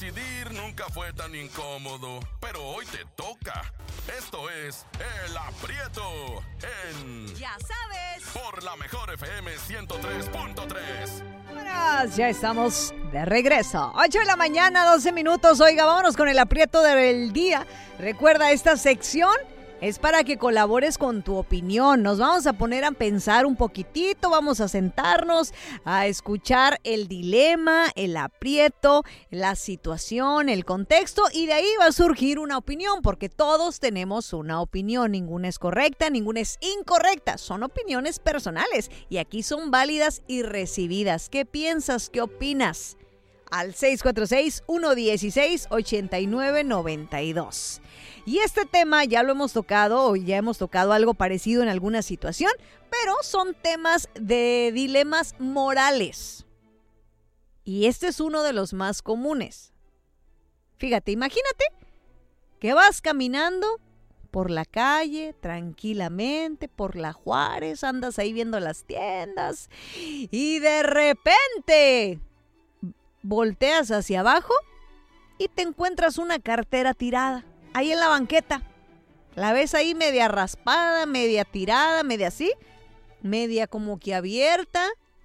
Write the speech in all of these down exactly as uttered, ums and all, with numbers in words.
Decidir nunca fue tan incómodo, pero hoy te toca. Esto es El Aprieto en... Ya sabes. Por la mejor F M ciento tres punto tres. Buenas, ya estamos de regreso. ocho de la mañana, doce minutos. Oiga, vámonos con el aprieto del día. Recuerda, esta sección es para que colabores con tu opinión. Nos vamos a poner a pensar un poquitito, vamos a sentarnos a escuchar el dilema, el aprieto, la situación, el contexto, y de ahí va a surgir una opinión, porque todos tenemos una opinión. Ninguna es correcta, ninguna es incorrecta. Son opiniones personales y aquí son válidas y recibidas. ¿Qué piensas? ¿Qué opinas? Al seis cuatro seis, uno uno seis, ocho nueve nueve dos. Y este tema ya lo hemos tocado, o ya hemos tocado algo parecido en alguna situación, pero son temas de dilemas morales. Y este es uno de los más comunes. Fíjate, imagínate que vas caminando por la calle, tranquilamente, por la Juárez, andas ahí viendo las tiendas, y de repente volteas hacia abajo y te encuentras una cartera tirada. Ahí en la banqueta, la ves ahí media raspada, media tirada, media así, media como que abierta,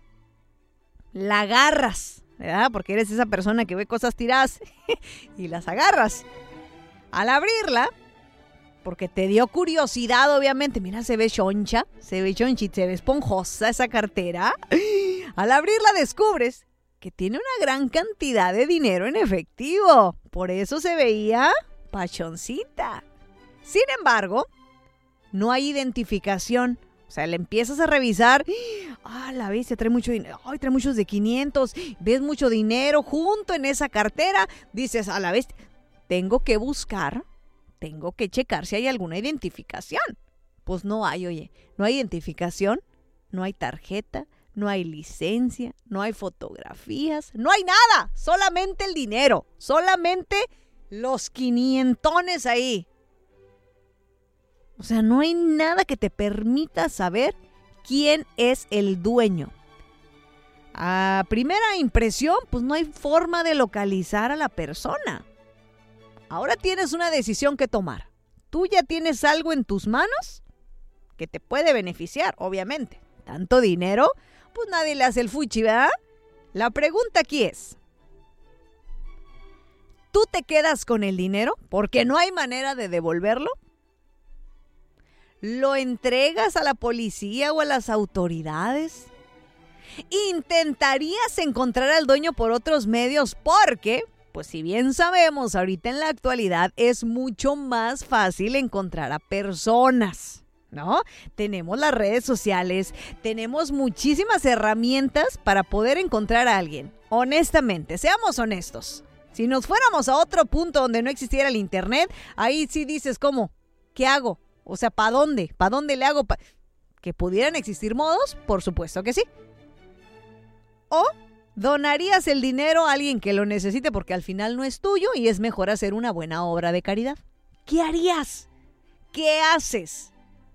la agarras, ¿verdad? Porque eres esa persona que ve cosas tiradas y las agarras. Al abrirla, porque te dio curiosidad obviamente, mira, se ve choncha, se ve chonchita, se ve esponjosa esa cartera. Al abrirla descubres que tiene una gran cantidad de dinero en efectivo, por eso se veía pachoncita. Sin embargo, no hay identificación. O sea, le empiezas a revisar. Ah, la bestia trae mucho dinero. Ay, trae muchos de quinientos. Ves mucho dinero junto en esa cartera. Dices, a la bestia, tengo que buscar, tengo que checar si hay alguna identificación. Pues no hay, oye. No hay identificación, no hay tarjeta, no hay licencia, no hay fotografías, no hay nada. Solamente el dinero. Solamente los quinientones ahí. O sea, no hay nada que te permita saber quién es el dueño. A primera impresión, pues no hay forma de localizar a la persona. Ahora tienes una decisión que tomar. Tú ya tienes algo en tus manos que te puede beneficiar, obviamente. Tanto dinero, pues nadie le hace el fuchi, ¿verdad? La pregunta aquí es, ¿tú te quedas con el dinero porque no hay manera de devolverlo? ¿Lo entregas a la policía o a las autoridades? ¿Intentarías encontrar al dueño por otros medios? Porque, pues si bien sabemos, ahorita en la actualidad es mucho más fácil encontrar a personas, ¿no? Tenemos las redes sociales, tenemos muchísimas herramientas para poder encontrar a alguien. Honestamente, seamos honestos. Si nos fuéramos a otro punto donde no existiera el internet, ahí sí dices, ¿cómo? ¿Qué hago? O sea, ¿para dónde? ¿Para dónde le hago? Pa- ¿Que pudieran existir modos? Por supuesto que sí. ¿O donarías el dinero a alguien que lo necesite porque al final no es tuyo y es mejor hacer una buena obra de caridad? ¿Qué harías? ¿Qué haces?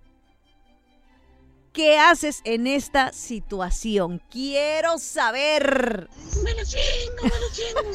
¿Qué haces en esta situación? Quiero saber. Me lo chingo, me lo chingo.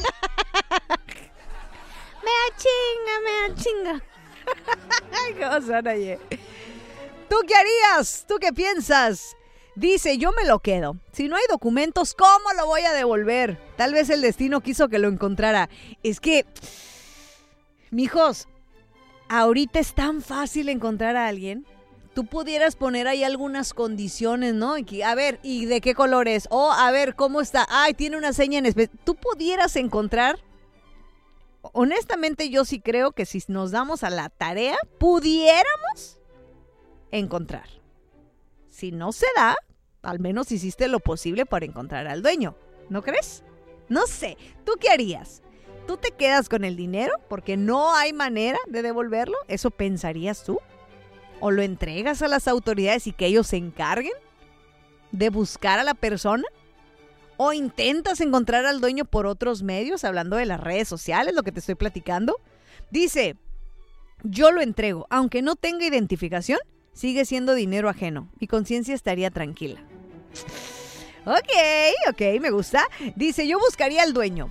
Me achinga, me achinga. Ay, ¿cómo son, oye? ¿Tú qué harías? ¿Tú qué piensas? Dice, yo me lo quedo. Si no hay documentos, ¿cómo lo voy a devolver? Tal vez el destino quiso que lo encontrara. Es que, mijos, ahorita es tan fácil encontrar a alguien. Tú pudieras poner ahí algunas condiciones, ¿no? A ver, ¿y de qué color es? O, a ver, ¿cómo está? Ay, tiene una seña en especial. Tú pudieras encontrar. Honestamente, yo sí creo que si nos damos a la tarea, pudiéramos encontrar. Si no se da, al menos hiciste lo posible para encontrar al dueño. ¿No crees? No sé. ¿Tú qué harías? ¿Tú te quedas con el dinero porque no hay manera de devolverlo? ¿Eso pensarías tú? ¿O lo entregas a las autoridades y que ellos se encarguen de buscar a la persona? ¿O intentas encontrar al dueño por otros medios, hablando de las redes sociales, lo que te estoy platicando? Dice, yo lo entrego, aunque no tenga identificación, sigue siendo dinero ajeno. Mi conciencia estaría tranquila. Ok, ok, me gusta. Dice, yo buscaría al dueño,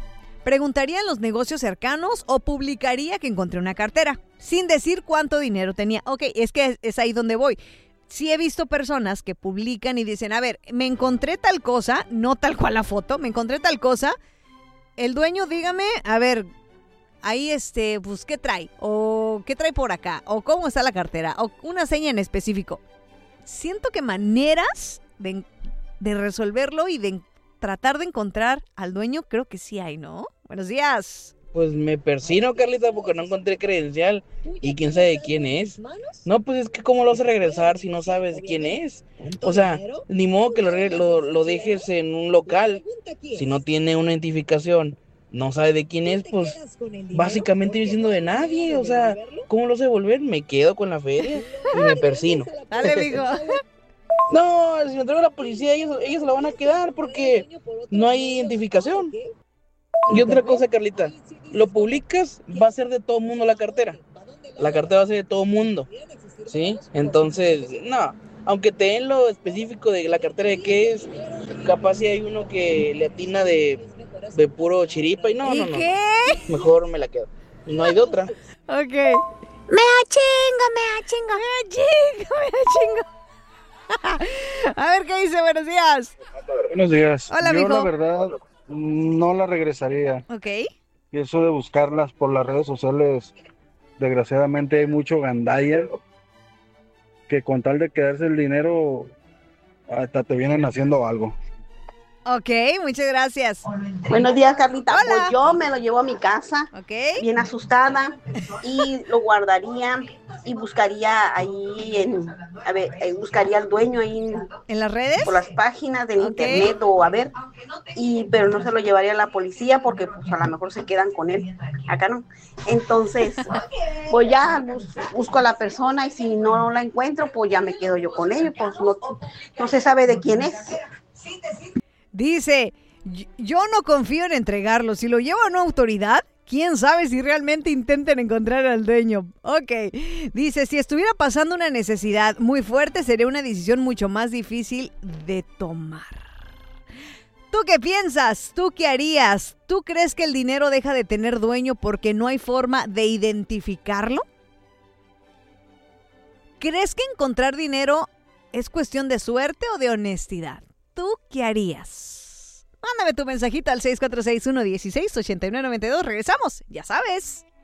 ¿Preguntaría en los negocios cercanos o publicaría que encontré una cartera? Sin decir cuánto dinero tenía. Ok, es que es ahí donde voy. Sí he visto personas que publican y dicen, a ver, me encontré tal cosa, no tal cual la foto, me encontré tal cosa. El dueño, dígame, a ver, ahí este, pues, ¿qué trae? O ¿qué trae por acá? O ¿cómo está la cartera? O una seña en específico. Siento que maneras de, de resolverlo y de tratar de encontrar al dueño, creo que sí hay, ¿no? Buenos días. Pues me persino, Carlita, porque no encontré credencial y quién sabe de quién es. No, pues es que cómo lo vas a regresar si no sabes quién es. O sea, ni modo que lo, lo, lo dejes en un local si no tiene una identificación. No sabe de quién es, pues básicamente viene siendo de nadie. O sea, ¿cómo lo vas a devolver? Me quedo con la feria y me persino. Dale, mijo. No, si me traigo a la policía, ellos, ellos se la van a quedar porque no hay identificación. Y otra cosa, Carlita, lo publicas, va a ser de todo mundo la cartera. La cartera va a ser de todo mundo, ¿sí? Entonces, no, aunque te den lo específico de la cartera de qué es, capaz si hay uno que le atina de, de puro chiripa y no, ¿Y no, no. qué? Mejor me la quedo. No hay de otra. Ok. Me achingo, me achingo. Me chingo, me chingo. A ver qué dice, buenos días. Buenos días. Hola, Yo mijo. la verdad no la regresaría. Ok. Y eso de buscarlas por las redes sociales, desgraciadamente hay mucho gandalla que con tal de quedarse el dinero hasta te vienen haciendo algo. Ok, muchas gracias. Buenos días, Carlita. Hola. Pues yo me lo llevo a mi casa, Ok. bien asustada, y lo guardaría y buscaría ahí, en, a ver, eh, buscaría al dueño ahí en- ¿En las redes? por las páginas del Ok. internet o a ver, y pero no se lo llevaría a la policía porque pues a lo mejor se quedan con él. Acá no. Entonces, pues ya bus- busco a la persona y si no la encuentro, pues ya me quedo yo con él, pues no, no se sabe de quién es. Dice, "Yo- yo no confío en entregarlo. Si lo llevo a una autoridad, quién sabe si realmente intenten encontrar al dueño". Ok. Dice, si estuviera pasando una necesidad muy fuerte, sería una decisión mucho más difícil de tomar. ¿Tú qué piensas? ¿Tú qué harías? ¿Tú crees que el dinero deja de tener dueño porque no hay forma de identificarlo? ¿Crees que encontrar dinero es cuestión de suerte o de honestidad? ¿Tú qué harías? Mándame tu mensajito al seis cuatro seis, uno uno seis, ocho nueve nueve dos. Regresamos, ya sabes.